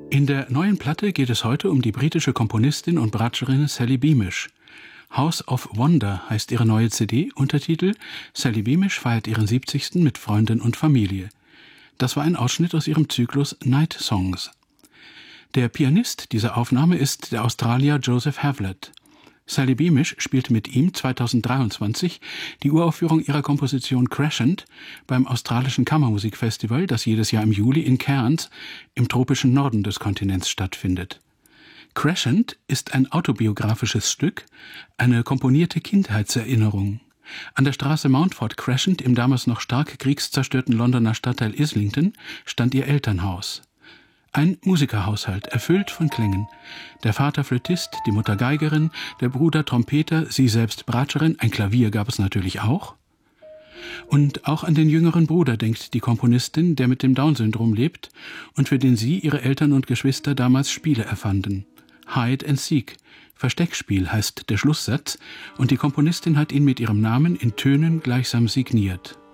In der neuen Platte geht es heute um die britische Komponistin und Bratscherin Sally Beamish. House of Wonder heißt ihre neue CD, Untertitel Sally Beamish feiert ihren 70. mit Freunden und Familie. Das war ein Ausschnitt aus ihrem Zyklus Night Songs. Der Pianist dieser Aufnahme ist der Australier Joseph Havlett. Sally Beamish spielte mit ihm 2023 die Uraufführung ihrer Komposition Crescent beim australischen Kammermusikfestival, das jedes Jahr im Juli in Cairns im tropischen Norden des Kontinents stattfindet. Crescent ist ein autobiografisches Stück, eine komponierte Kindheitserinnerung. An der Straße Mountford Crescent im damals noch stark kriegszerstörten Londoner Stadtteil Islington stand ihr Elternhaus. Ein Musikerhaushalt, erfüllt von Klängen. Der Vater Flötist, die Mutter Geigerin, der Bruder Trompeter, sie selbst Bratscherin, ein Klavier gab es natürlich auch. Und auch an den jüngeren Bruder denkt die Komponistin, der mit dem Down-Syndrom lebt und für den sie, ihre Eltern und Geschwister damals Spiele erfanden. Hide and Seek, Versteckspiel heißt der Schlusssatz, und die Komponistin hat ihn mit ihrem Namen in Tönen gleichsam signiert.